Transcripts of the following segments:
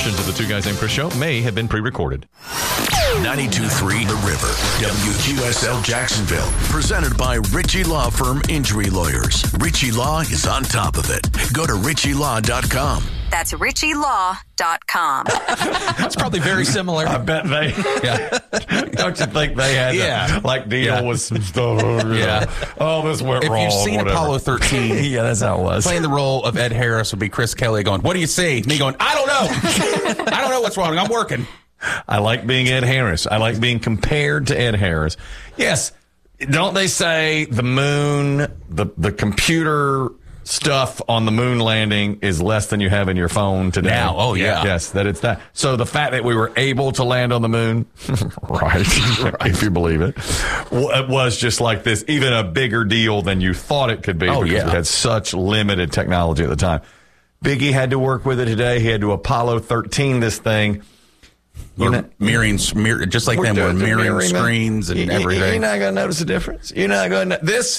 portions of the Two Guys Named Chris show may have been pre-recorded. 92.3 The River, WQSL Jacksonville. Presented by Ritchie Law Firm Injury Lawyers. Ritchie Law is on top of it. Go to ritchielaw.com. That's ritchielaw.com. It's probably very similar. I bet they. Yeah. Don't you think they had to deal with some stuff? Yeah. Oh, this went wrong. If you've seen whatever. Apollo 13, yeah, that's how it was. playing the role of Ed Harris would be Chris Kelly going, "What do you see?" Me going, "I don't know. I don't know what's wrong. I'm working." I like being Ed Harris. I like being compared to Ed Harris. Yes. Don't they say the moon, the computer stuff on the moon landing is less than you have in your phone today? Now, oh, yeah. Yes, that it's that. So the fact that we were able to land on the moon, right, if you believe it, it was just like this, even a bigger deal than you thought it could be because we had such limited technology at the time. Biggie had to work with it today. He had to Apollo 13 this thing. Mirroring, just like them, we're mirroring screens and everything. You're not going to notice a difference. You're not going to. This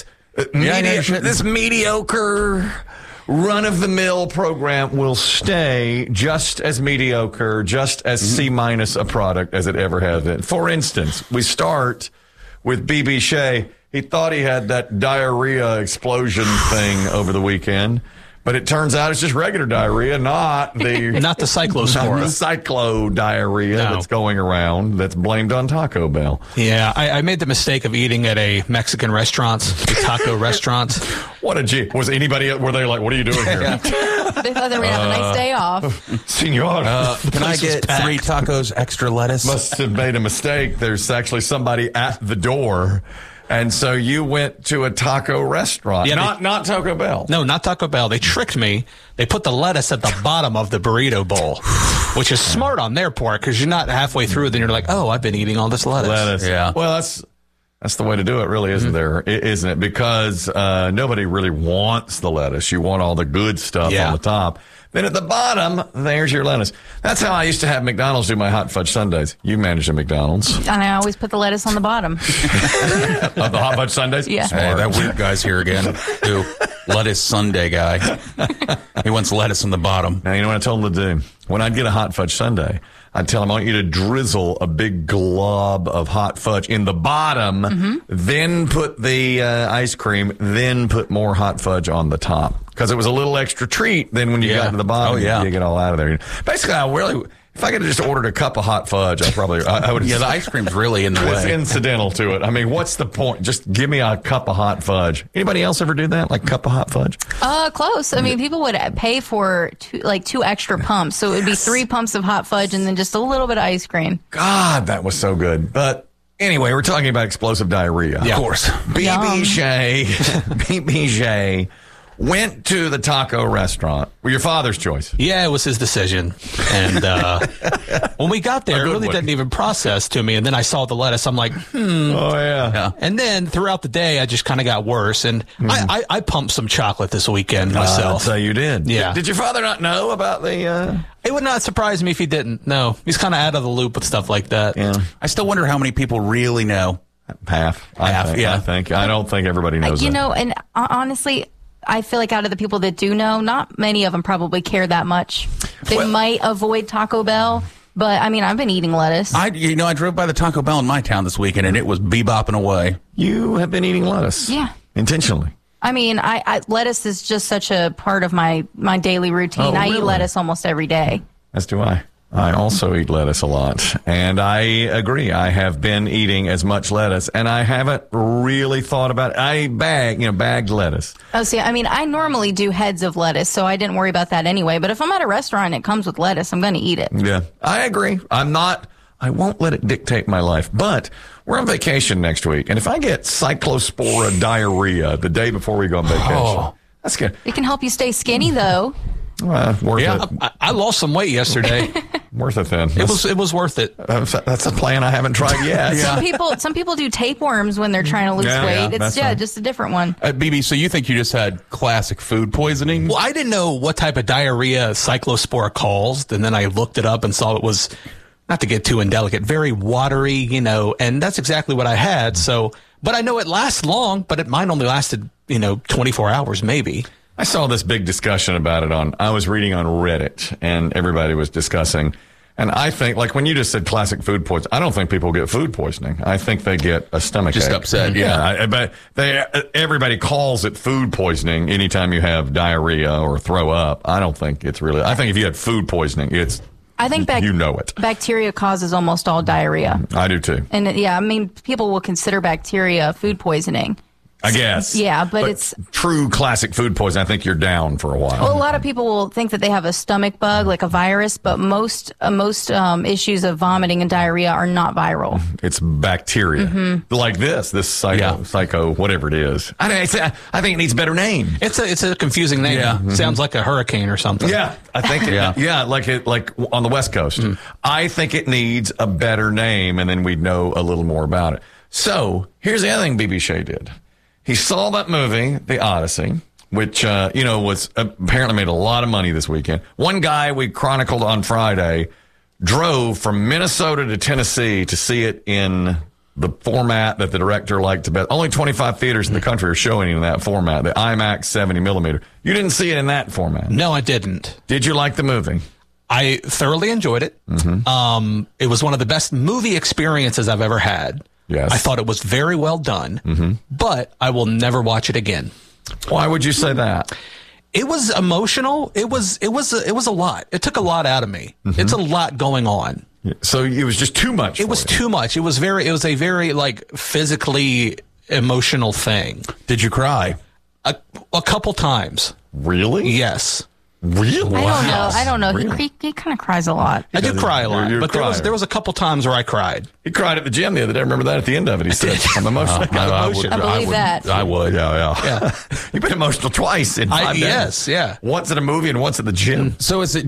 mediocre run-of-the-mill program will stay just as mediocre, just as C- a product as it ever has been. For instance, we start with B.B. Shea. He thought he had that diarrhea explosion thing over the weekend. But it turns out it's just regular diarrhea, not the cyclospora. Not the cyclo diarrhea that's going around that's blamed on Taco Bell. Yeah, I made the mistake of eating at a Mexican restaurant, a taco restaurant. What a G. Was anybody, were they like, what are you doing here? They thought they were going to have a nice day off. Senor. Can I get 3 tacos, extra lettuce? Must have made a mistake. There's actually somebody at the door. And so you went to a taco restaurant. Yeah, not Taco Bell. No, not Taco Bell. They tricked me. They put the lettuce at the bottom of the burrito bowl, which is smart on their part because you're not halfway through. Then you're like, oh, I've been eating all this lettuce. Yeah. Well, that's the way to do it, really, isn't it? Because nobody really wants the lettuce. You want all the good stuff on the top. Then at the bottom, there's your lettuce. That's how I used to have McDonald's do my hot fudge sundaes. You managed a McDonald's. And I always put the lettuce on the bottom. Of the hot fudge sundaes? Yeah. Hey, that weird guy's here again. Who? Lettuce sundae guy. He wants lettuce on the bottom. Now, you know what I told him to do? When I'd get a hot fudge sundae, I'd tell him, I want you to drizzle a big glob of hot fudge in the bottom, then put the ice cream, then put more hot fudge on the top. Because it was a little extra treat. Then when you got to the bottom, you get all out of there. Basically, if I could have just ordered a cup of hot fudge, I would have. Yeah, the ice cream's really in the way. It's incidental to it. I mean, what's the point? Just give me a cup of hot fudge. Anybody else ever do that? Like a cup of hot fudge? Close. I mean, people would pay for 2 extra pumps. So it would be 3 pumps of hot fudge and then just a little bit of ice cream. God, that was so good. But anyway, we're talking about explosive diarrhea. Yeah. Of course. B.B. Shea went to the taco restaurant. Your father's choice. Yeah, it was his decision. And when we got there, it really didn't even process to me. And then I saw the lettuce. I'm like, Oh, yeah. And then throughout the day, I just kind of got worse. And I pumped some chocolate this weekend myself. So you did. Yeah. Did your father not know about the... It would not surprise me if he didn't. No, he's kind of out of the loop with stuff like that. Yeah. I still wonder how many people really know. Half. I don't think everybody knows You that. know, and honestly, I feel like out of the people that do know, not many of them probably care that much. They might avoid Taco Bell, but I mean, I've been eating lettuce. I drove by the Taco Bell in my town this weekend, and it was bebopping away. You have been eating lettuce. Yeah. Intentionally. I mean, lettuce is just such a part of my daily routine. Oh, I really? eat lettuce almost every day. As do I. I also eat lettuce a lot, and I agree. I have been eating as much lettuce, and I haven't really thought about it. I bagged lettuce. Oh, see, I mean, I normally do heads of lettuce, so I didn't worry about that anyway. But if I'm at a restaurant and it comes with lettuce, I'm going to eat it. Yeah, I agree. I won't let it dictate my life, but we're on vacation next week, and if I get cyclospora diarrhea the day before we go on vacation, that's good. It can help you stay skinny, though. Worth it. I lost some weight yesterday. Worth it then. It was worth it. That's a plan I haven't tried yet. Some people do tapeworms when they're trying to lose weight. It's just a different one. BB, so you think you just had classic food poisoning? Well, I didn't know what type of diarrhea cyclospora caused, and then I looked it up and saw it was, not to get too indelicate, very watery, and that's exactly what I had. So, but I know it lasts long, but mine only lasted, 24 hours maybe. I saw this big discussion about it I was reading on Reddit, and everybody was discussing. And I think, like when you just said classic food poisoning, I don't think people get food poisoning. I think they get a stomach Just ache. upset, yeah. But everybody calls it food poisoning anytime you have diarrhea or throw up. I don't think it's really. I think if you had food poisoning, I think you know it. Bacteria causes almost all diarrhea. I do too. And I mean, people will consider bacteria food poisoning. I guess. Yeah, but it's true classic food poisoning. I think you're down for a while. Well, a lot of people will think that they have a stomach bug, like a virus, but most issues of vomiting and diarrhea are not viral. It's bacteria, like this psycho, whatever it is. I think it needs a better name. It's a confusing name. Yeah. Sounds like a hurricane or something. Yeah, I think. like on the West Coast. I think it needs a better name, and then we'd know a little more about it. So here's the other thing B.B. Shea did. He saw that movie, The Odyssey, which, was apparently made a lot of money this weekend. One guy we chronicled on Friday drove from Minnesota to Tennessee to see it in the format that the director liked to bet. Only 25 theaters in the country are showing it in that format, the IMAX 70 millimeter. You didn't see it in that format. No, I didn't. Did you like the movie? I thoroughly enjoyed it. It was one of the best movie experiences I've ever had. Yes. I thought it was very well done, but I will never watch it again. Why would you say that? It was emotional. It was a lot. It took a lot out of me. It's a lot going on. So it was just too much. It was too much. It was a very like physically emotional thing. Did you cry? A couple times. Really? Yes. Really? I don't know. Really? He kind of cries a lot. I do cry a lot, you're a but there was a couple times where I cried. He cried at the gym the other day. Remember that at the end of it? He said, "I'm emotional." I believe that. I would. Yeah. You've been emotional twice in 5 days. Yes, yeah. Once at a movie and once at the gym. So is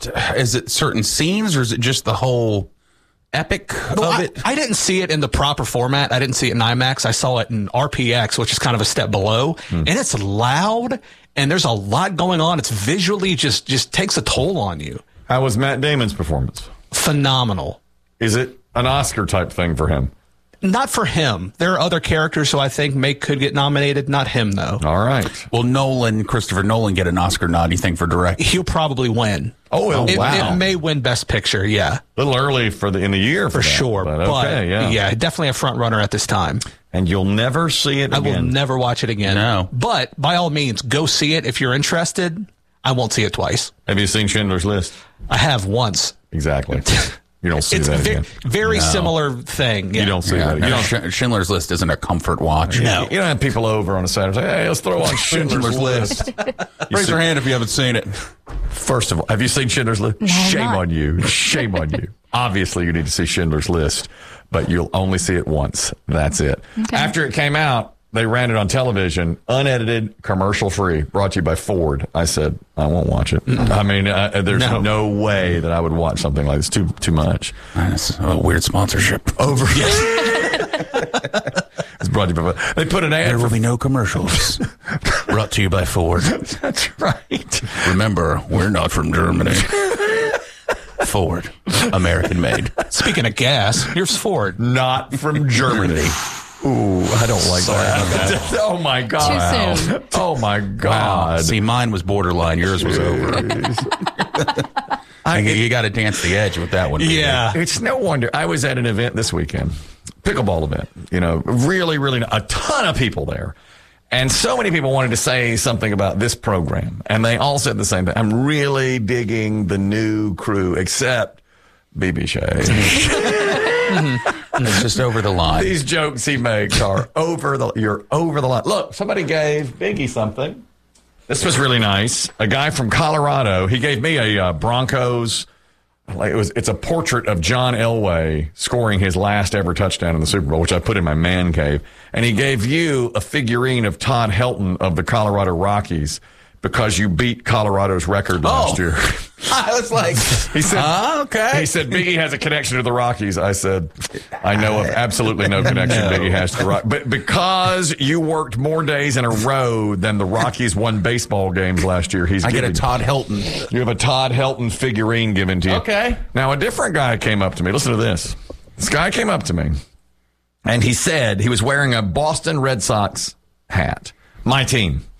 it certain scenes, or is it just the whole epic of it? I didn't see it in the proper format. I didn't see it in IMAX. I saw it in RPX, which is kind of a step below. And it's loud, and there's a lot going on. It's visually just takes a toll on you. How was Matt Damon's performance? Phenomenal. Is it an Oscar type thing for him? Not for him. There are other characters who I think could get nominated. Not him, though. All right. Will Christopher Nolan get an Oscar nod, you think, for directing? He'll probably win. Oh, wow. It may win Best Picture, yeah. A little early in the year for that, sure. But okay, yeah, definitely a front runner at this time. And you'll never see it again. I will never watch it again. No. But by all means, go see it if you're interested. I won't see it twice. Have you seen Schindler's List? I have once. Exactly. You don't see that again. Very similar thing. Yeah. You don't see that again. Schindler's List isn't a comfort watch. No. You don't have people over on a Saturday and say, hey, let's throw on Schindler's List. Raise your hand if you haven't seen it. First of all, have you seen Schindler's List? No, Shame not. on you. Shame on you. Obviously, you need to see Schindler's List, but you'll only see it once. That's it. Okay. After it came out, they ran it on television, unedited, commercial-free, brought to you by Ford. I said, I won't watch it. I mean, there's no way that I would watch something like this. Too much. That's a weird sponsorship. Over. It's brought to you by. They put an ad. There will be no commercials. Brought to you by Ford. That's right. Remember, we're not from Germany. Ford, American made. Speaking of gas, here's Ford. Not from Germany. Ooh, I don't like that. Oh my God. Too soon. Oh my God. See, mine was borderline. Yours was over. You got to dance the edge with that one. Yeah. It's no wonder. I was at an event this weekend, pickleball event, really, really a ton of people there. And so many people wanted to say something about this program. And they all said the same thing. I'm really digging the new crew, except B.B. Shea. It's just over the line. These jokes he makes are you're over the line. Look, somebody gave Biggie something. This was really nice. A guy from Colorado, he gave me a Broncos. It's a portrait of John Elway scoring his last ever touchdown in the Super Bowl, which I put in my man cave. And he gave you a figurine of Todd Helton of the Colorado Rockies because you beat Colorado's record last year. I was like, he said, okay. He said, Biggie has a connection to the Rockies. I said, I know of absolutely no connection Biggie has to the Rockies. But because you worked more days in a row than the Rockies won baseball games last year, I get a Todd Helton. You have a Todd Helton figurine given to you. Okay. Now, a different guy came up to me. Listen to this. This guy came up to me, and he said he was wearing a Boston Red Sox hat, my team.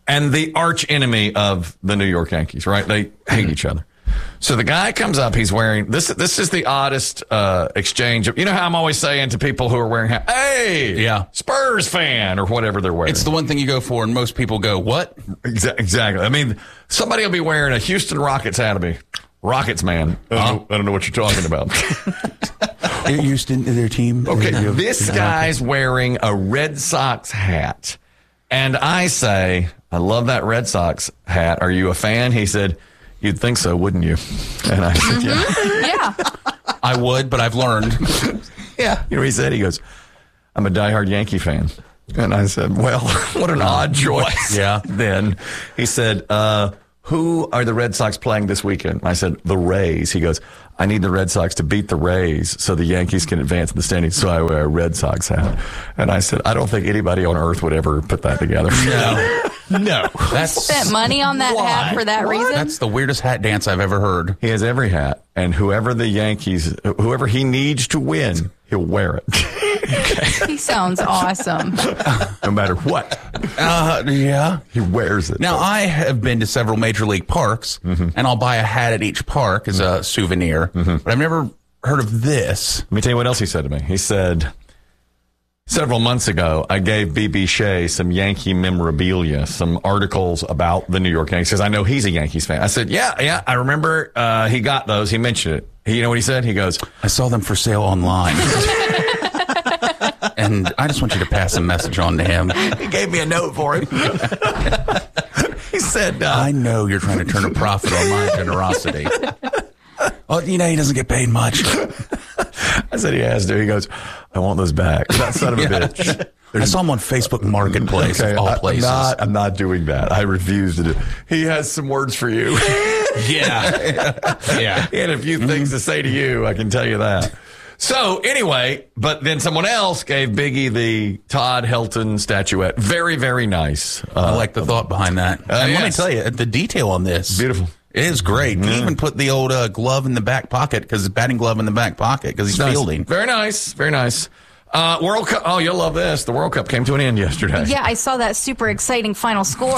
and the arch enemy of the New York Yankees, right? They hate each other. So the guy comes up, he's wearing, this is the oddest exchange. You know how I'm always saying to people who are wearing, hey, Yeah. Spurs fan, or whatever they're wearing. It's the one thing you go for, and most people go, what? Exactly. I mean, somebody will be wearing a Houston Rockets hat, be Rockets man. I don't know what you're talking about. Houston, their team. Okay, this guy's wearing a Red Sox hat. And I say, I love that Red Sox hat. Are you a fan? He said, you'd think so, wouldn't you? And I said, yeah. Yeah. I would, but I've learned. Yeah. You know what he said? He goes, I'm a diehard Yankee fan. And I said, well, what an odd choice. Yeah. Then he said, who are the Red Sox playing this weekend? I said, the Rays. He goes, I need the Red Sox to beat the Rays so the Yankees can advance in the standings, so I wear a Red Sox hat. And I said, I don't think anybody on earth would ever put that together. No. That's Spent money on that hat for that reason. That's the weirdest hat dance I've ever heard. He has every hat, and whoever he needs to win, he'll wear it. He sounds awesome. No matter what. Yeah. He wears it. Now, I have been to several major league parks, and I'll buy a hat at each park as a souvenir, but I've never heard of this. Let me tell you what else he said to me. He said, several months ago, I gave B.B. Shea some Yankee memorabilia, some articles about the New York Yankees, because I know he's a Yankees fan. I said, yeah, I remember he got those. He mentioned it. You know what he said? He goes, I saw them for sale online. And I just want you to pass a message on to him. he gave me a note for him. He said, I know you're trying to turn a profit on my generosity. Oh, he doesn't get paid much. I said he has to. He goes, I want those back. That son of a bitch. I saw him on Facebook Marketplace, of all places. I'm not doing that. I refuse to do. He has some words for you. Yeah. He had a few things to say to you. I can tell you that. So anyway, but then someone else gave Biggie the Todd Helton statuette. Very, very nice. I like the thought behind that. And let me tell you, the detail on this. Beautiful. It is great. He even put the old glove in the back pocket, because his batting glove in the back pocket, because he's fielding. Very nice. Very nice. World Cup. Oh, you'll love this. The World Cup came to an end yesterday. Yeah, I saw that super exciting final score.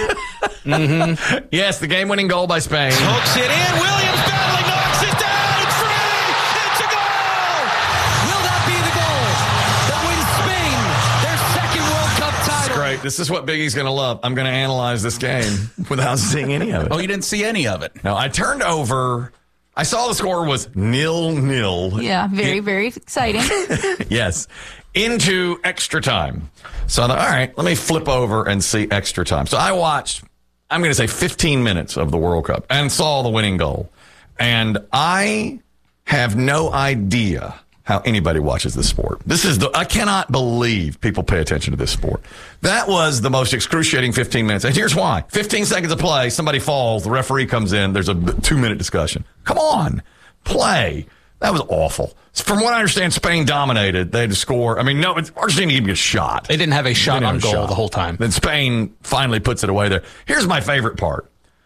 Yes, the game-winning goal by Spain. Hooks it in. Williams battling, knocks it down. It's free. It's a goal. Will that be the goal that wins Spain their second World Cup title? Great. This is what Biggie's going to love. I'm going to analyze this game without seeing any of it. Oh, you didn't see any of it? No, I turned over. I saw the score was 0-0. Yeah, very, very exciting. Yes. Into extra time. So I thought, all right, let me flip over and see extra time. So I watched, I'm going to say 15 minutes of the World Cup and saw the winning goal. And I have no idea how anybody watches this sport. I cannot believe people pay attention to this sport. That was the most excruciating 15 minutes. And here's why. 15 seconds of play, somebody falls, the referee comes in, there's a 2-minute discussion. Come on, play. That was awful. From what I understand, Spain dominated. They had to score. I mean, no, Argentina didn't get a shot. They didn't have a shot on goal the whole time. Then Spain finally puts it away there. Here's my favorite part.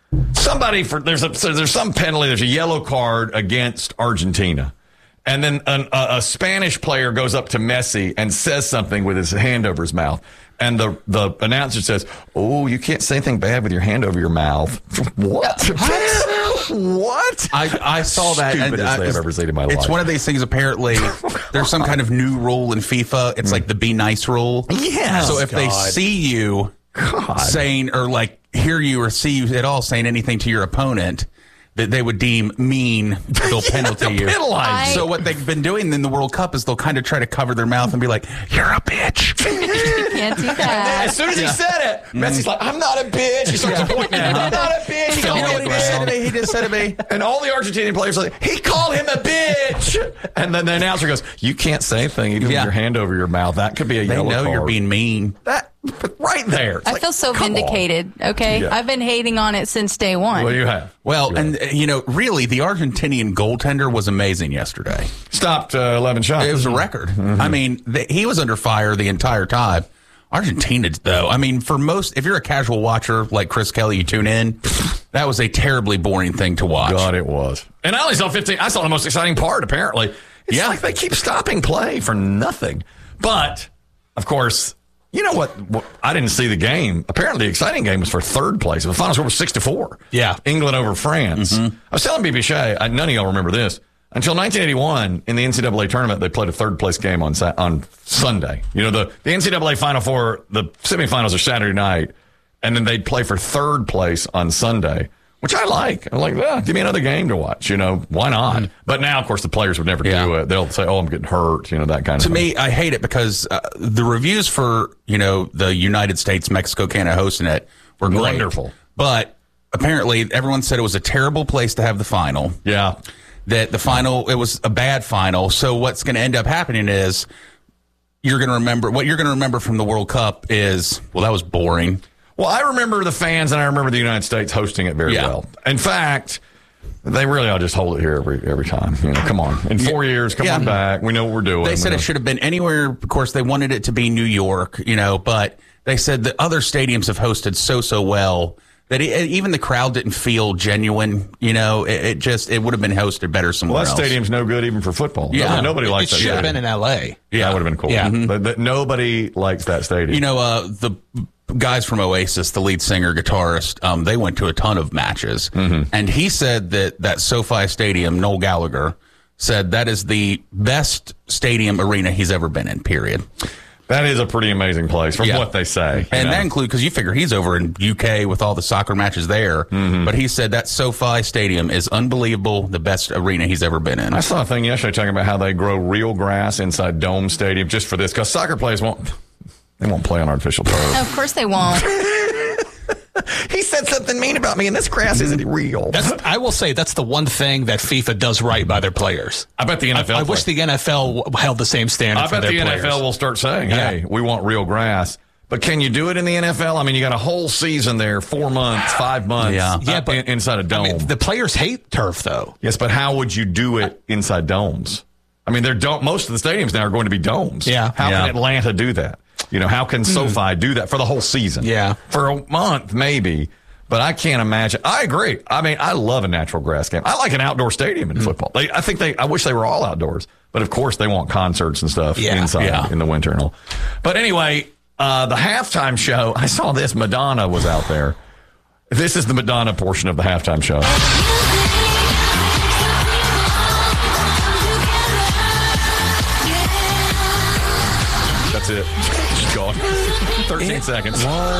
There's some penalty, there's a yellow card against Argentina. And then a Spanish player goes up to Messi and says something with his hand over his mouth. And the announcer says, oh, you can't say anything bad with your hand over your mouth. What? What? I saw that. Stupidest thing I've ever seen in my life. It's one of these things, apparently. There's some kind of new rule in FIFA. It's like the be nice rule. Yeah. So if they see you saying, or like hear you or see you at all saying anything to your opponent that they would deem mean, they'll penalty you. Penalize. So what they've been doing in the World Cup is they'll kind of try to cover their mouth and be like, you're a bitch. You can't do that. As soon as he said it, Messi's like, I'm not a bitch. He starts pointing at him. I'm not a bitch. He You called know me what a he just said to bitch. me? He just said to me. And all the Argentinian players are like, he called him a bitch. And then the announcer goes, you can't say anything even with your hand over your mouth. That could be a They yellow know card. you're being mean. That right there. It's I like, feel so come on. vindicated, okay? Yeah. I've been hating on it since day one. Well, you have. Well, and really, the Argentinian goaltender was amazing yesterday. Stopped 11 shots. It was a record. I mean, he was under fire the entire time. Argentina, though, I mean, if you're a casual watcher like Chris Kelly, you tune in, that was a terribly boring thing to watch. God, it was. And I only saw 15. I saw the most exciting part, apparently. It's like they keep stopping play for nothing. But, of course, You know what? I didn't see the game. Apparently, the exciting game was for third place. The final score was 6-4. Yeah. England over France. I was telling BB Shea, none of y'all remember this. Until 1981, in the NCAA tournament, they played a third-place game on Sunday. You know, the NCAA Final Four, the semifinals are Saturday night, and then they'd play for third place on Sunday, which I like. I'm like, give me another game to watch. You know, why not? But now, of course, the players would never do it. They'll say, I'm getting hurt, you know, that kind of thing. To me, I hate it because the reviews for, you know, the United States, Mexico, Canada hosting it were great. Wonderful. But apparently, everyone said it was a terrible place to have the final. Yeah. That the final, it was a bad final. So what's going to end up happening is what you're going to remember from the World Cup is, well, that was boring. Well, I remember the fans, and I remember the United States hosting it very well. In fact, they really ought to just hold it here every time. You know, come on. In 4 years, come on back. We know what we're doing. They said it should have been anywhere. Of course, they wanted it to be New York, you know, but they said the other stadiums have hosted so well that even the crowd didn't feel genuine. You know, it would have been hosted better somewhere else. That stadium's no good even for football. Yeah. Nobody likes that. It should have been in L.A. Yeah, that would have been cool. Yeah. But nobody likes that stadium. You know, the guys from Oasis, the lead singer, guitarist, they went to a ton of matches. And he said that SoFi Stadium, Noel Gallagher, said that is the best stadium arena he's ever been in, period. That is a pretty amazing place from what they say. And that includes, because you figure he's over in UK with all the soccer matches there. But he said that SoFi Stadium is unbelievable, the best arena he's ever been in. I saw a thing yesterday talking about how they grow real grass inside Dome Stadium just for this, because soccer players won't play on artificial turf. Of course they won't. He said something mean about me, and this grass isn't real. I will say that's the one thing that FIFA does right by their players. I bet the NFL. I wish the NFL held the same standard for their players. I bet the NFL will start saying, hey, we want real grass. But can you do it in the NFL? I mean, you got a whole season there, 4 months, 5 months, but inside a dome. I mean, the players hate turf, though. Yes, but how would you do it inside domes? I mean, most of the stadiums now are going to be domes. Yeah. How can Atlanta do that? You know, how can SoFi do that for the whole season? Yeah. For a month, maybe. But I can't imagine. I agree. I mean, I love a natural grass game. I like an outdoor stadium in football. I wish they were all outdoors. But, of course, they want concerts and stuff inside in the winter and all. But anyway, the halftime show, I saw this. Madonna was out there. This is the Madonna portion of the halftime show. That's it. She's gone. 13 seconds.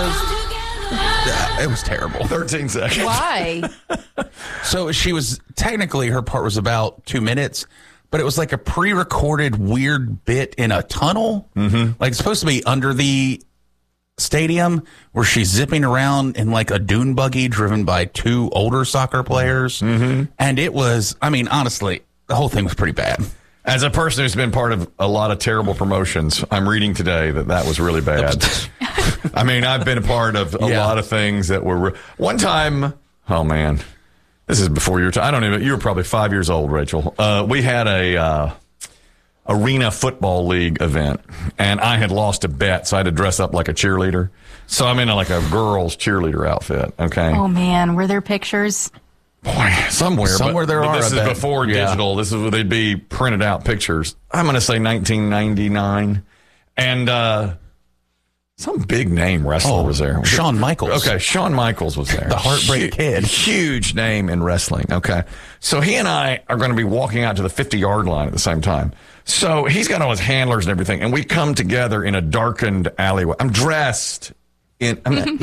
It was terrible. 13 seconds. Why? So her part was about 2 minutes, but it was like a pre-recorded weird bit in a tunnel. Like it's supposed to be under the stadium where she's zipping around in like a dune buggy driven by 2 older soccer players. And it was, I mean, honestly, the whole thing was pretty bad. As a person who's been part of a lot of terrible promotions, I'm reading today that was really bad. I mean, I've been a part of a lot of things that were... One time, oh man, this is before your time. I don't even... You were probably 5 years old, Rachel. We had a arena football league event, and I had lost a bet, so I had to dress up like a cheerleader. So I'm in like a girl's cheerleader outfit, okay? Oh, man. Were there pictures? Boy, somewhere there are. This is before digital. This is where they'd be printed out pictures. I'm going to say 1999. And some big name wrestler was there. Shawn Michaels. Okay, Shawn Michaels was there. The Heartbreak Kid. Huge name in wrestling. Okay. So he and I are going to be walking out to the 50-yard line at the same time. So he's got all his handlers and everything. And we come together in a darkened alleyway. I'm dressed and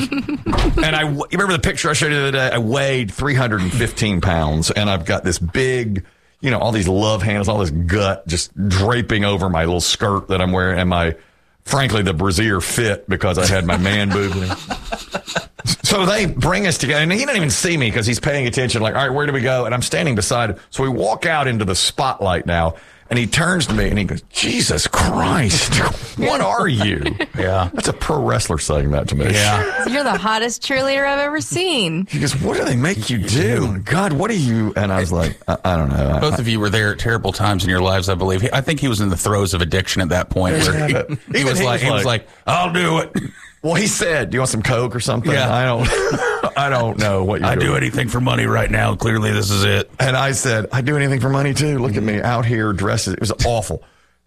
you remember the picture I showed you the other day? I weighed 315 pounds, and I've got this big, you know, all these love handles, all this gut just draping over my little skirt that I'm wearing, and frankly, the brassiere fit because I had my man boob. So they bring us together, and he didn't even see me because he's paying attention, like, all right, where do we go? And I'm standing beside him. So we walk out into the spotlight now. And he turns to me and he goes, Jesus Christ, what are you? Yeah. That's a pro wrestler saying that to me. Yeah. You're the hottest cheerleader I've ever seen. He goes, what do they make you do? God, what are you? And I was like, I don't know. Both of you were there at terrible times in your lives, I believe. I think he was in the throes of addiction at that point. Where he was like, I'll do it. Well, he said, do you want some Coke or something? Yeah. I don't know what you're doing. I do anything for money right now. Clearly, this is it. And I said, I do anything for money, too. Look at me out here dressed. It was awful.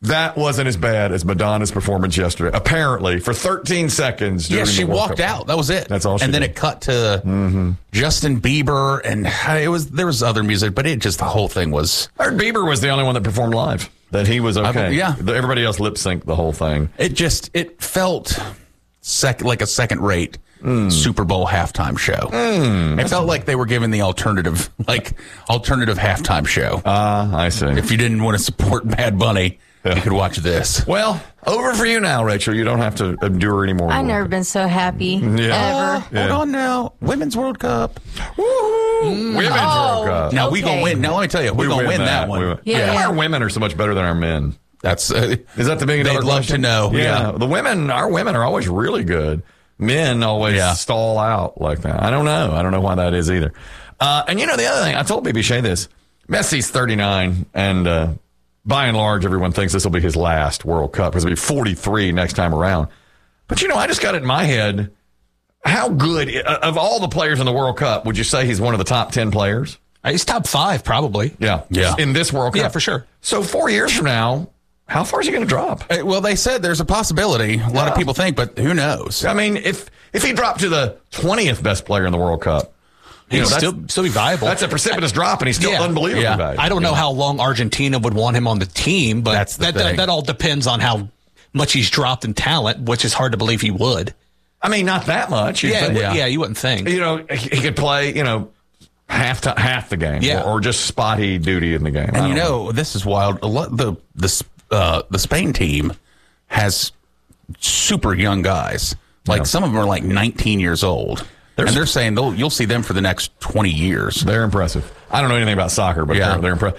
That wasn't as bad as Madonna's performance yesterday. Apparently, for 13 seconds. Yeah, during she the World walked Cup. out. That was it. That's all she And then did. it cut to Justin Bieber, and there was other music, but the whole thing was. I heard Bieber was the only one that performed live. That he was okay. Yeah. Everybody else lip synced the whole thing. It felt like a second-rate Super Bowl halftime show. It felt like they were giving the alternative halftime show. I see. If you didn't want to support Bad Bunny, you could watch this. Well, over for you now, Rachel. You don't have to endure anymore. I've never been so happy Yeah. ever. Hold on now. Women's World Cup. Women's World Cup. Now, we going to win. Now, let me tell you, we're going to win that one. Yeah. Our women are so much better than our men. That's Is that the big They'd love to know. Yeah. Our women are always really good. Men always stall out like that. I don't know. I don't know why that is either. And the other thing, I told BB Shea this. Messi's 39, and by and large, everyone thinks this will be his last World Cup because he'll be 43 next time around. But, I just got it in my head. How good, of all the players in the World Cup, would you say he's one of the top 10 players? He's top 5, probably. Yeah. Yeah. In this World Cup. Yeah, for sure. So 4 years from now, how far is he going to drop? Well, they said there's a possibility. A lot of people think, but who knows? I mean, if he dropped to the 20th best player in the World Cup, He'd still be viable. That's a precipitous drop, and he's still unbelievably valuable. I don't know how long Argentina would want him on the team, but That's the thing. that all depends on how much he's dropped in talent, which is hard to believe he would. I mean, not that much. Yeah, you wouldn't think. He could play, half the game, or just spotty duty in the game. And this is wild. A lot the Spain team has super young guys. Like some of them are like 19 years old. And they're saying you'll see them for the next 20 years. They're impressive. I don't know anything about soccer, but they're impressive.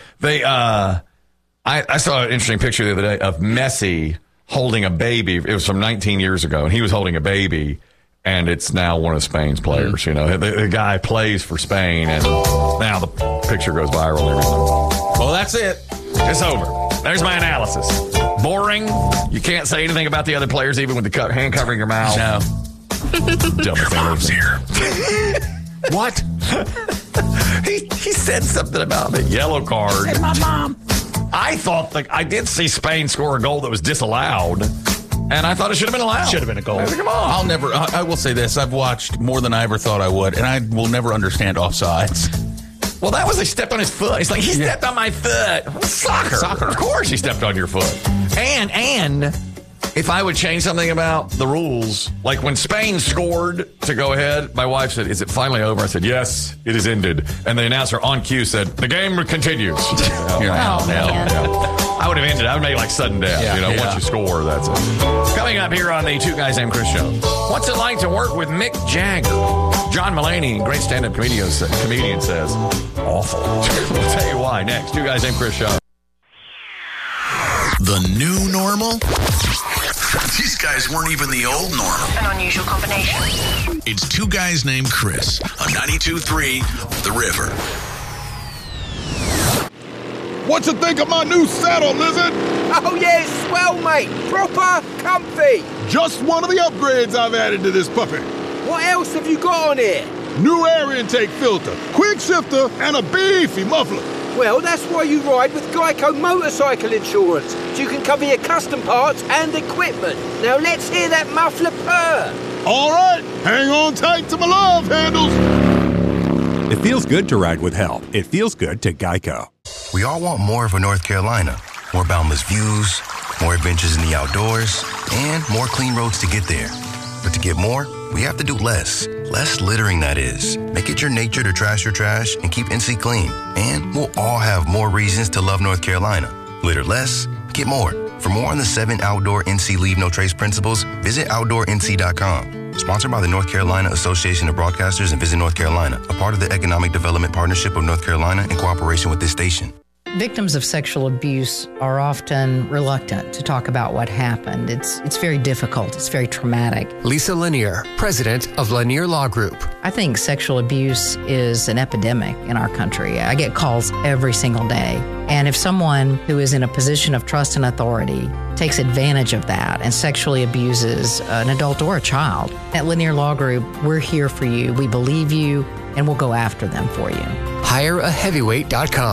I saw an interesting picture the other day of Messi holding a baby. It was from 19 years ago, and he was holding a baby, and it's now one of Spain's players. The guy plays for Spain, and now the picture goes viral and everything. Well, that's it. It's over. There's my analysis. Boring. You can't say anything about the other players, even with the hand covering your mouth. No. Your mom's here. What? he said something about the yellow card. Hey, my mom. I thought I did see Spain score a goal that was disallowed, and I thought it should have been allowed. Should have been a goal. Come on. I will say this. I've watched more than I ever thought I would, and I will never understand offsides. Well, that was they stepped on his foot. He's like, he stepped on my foot. Soccer. Of course he stepped on your foot. And if I would change something about the rules, like when Spain scored to go ahead, my wife said, "Is it finally over?" I said, "Yes, it is ended." And the announcer on cue said, "The game continues." I would have ended. I would make like sudden death. Once you score, that's it. Coming up here on the Two Guys Named Chris show, what's it like to work with Mick Jagger? John Mulaney, great stand-up comedian, says, awful. We'll tell you why next. Two Guys Named Chris show. The new normal? These guys weren't even the old normal. An unusual combination. It's Two Guys Named Chris on 92.3 The River. What you think of my new saddle, Lizard? Oh, yeah, it's swell, mate. Proper comfy. Just one of the upgrades I've added to this puppy. What else have you got on here? New air intake filter, quick shifter, and a beefy muffler. Well, that's why you ride with Geico Motorcycle Insurance, so you can cover your custom parts and equipment. Now let's hear that muffler purr. All right, hang on tight to my love handles. It feels good to ride with help. It feels good to Geico. We all want more for North Carolina. More boundless views, more adventures in the outdoors, and more clean roads to get there. But to get more, we have to do less. Less littering, that is. Make it your nature to trash your trash and keep NC clean. And we'll all have more reasons to love North Carolina. Litter less, get more. For more on the 7 outdoor NC Leave No Trace principles, visit OutdoorNC.com. Sponsored by the North Carolina Association of Broadcasters and Visit North Carolina, a part of the Economic Development Partnership of North Carolina in cooperation with this station. Victims of sexual abuse are often reluctant to talk about what happened. It's very difficult. It's very traumatic. Lisa Lanier, president of Lanier Law Group. I think sexual abuse is an epidemic in our country. I get calls every single day. And if someone who is in a position of trust and authority takes advantage of that and sexually abuses an adult or a child, at Lanier Law Group, we're here for you. We believe you, and we'll go after them for you. HireAHeavyweight.com.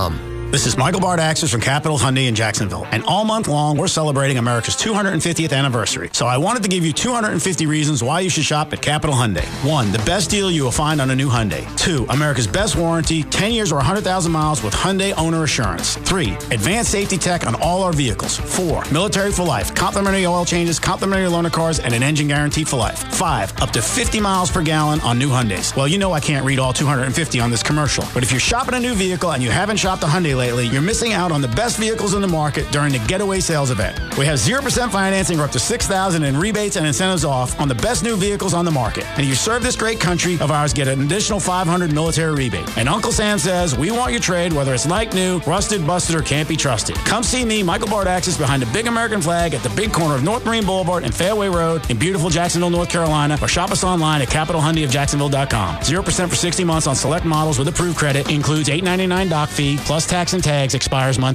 This is Michael Bardaxis from Capital Hyundai in Jacksonville. And all month long, we're celebrating America's 250th anniversary. So I wanted to give you 250 reasons why you should shop at Capital Hyundai. 1, the best deal you will find on a new Hyundai. 2, America's best warranty, 10 years or 100,000 miles with Hyundai Owner Assurance. 3, advanced safety tech on all our vehicles. 4, military for life, complimentary oil changes, complimentary loaner cars, and an engine guarantee for life. 5, up to 50 miles per gallon on new Hyundais. Well, you know I can't read all 250 on this commercial. But if you're shopping a new vehicle and you haven't shopped a Hyundai lately, you're missing out on the best vehicles in the market during the Getaway Sales event. We have 0% financing or up to $6,000 in rebates and incentives off on the best new vehicles on the market. And if you serve this great country of ours, get an additional $500 military rebate. And Uncle Sam says, we want your trade, whether it's like new, rusted, busted, or can't be trusted. Come see me, Michael Bardaxis, behind the big American flag at the big corner of North Marine Boulevard and Fairway Road in beautiful Jacksonville, North Carolina, or shop us online at CapitalHyundaiofJacksonville.com. 0% for 60 months on select models with approved credit, includes $8.99 doc fee, plus tax and tags, expires month